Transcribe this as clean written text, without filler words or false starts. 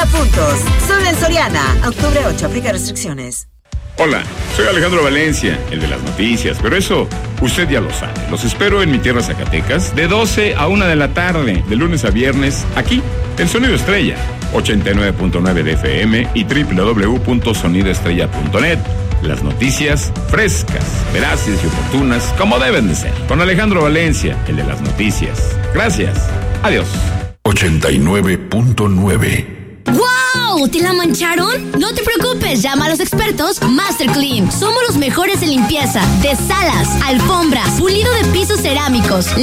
puntos. Solo en Soriana. Octubre 8. Aplica restricciones. Hola, soy Alejandro Valencia, el de las noticias, pero eso usted ya lo sabe. Los espero en mi tierra Zacatecas de 12 a 1 de la tarde, de lunes a viernes, aquí, en Sonido Estrella, 89.9 de FM y www.sonidoestrella.net. Las noticias frescas, veraces y oportunas, como deben de ser. Con Alejandro Valencia, el de las noticias. Gracias. Adiós. 89.9. ¡Wow! ¿Te la mancharon? No te preocupes, llama a los expertos Master Clean. Somos los mejores en limpieza de salas, alfombras, pulido de pisos cerámicos,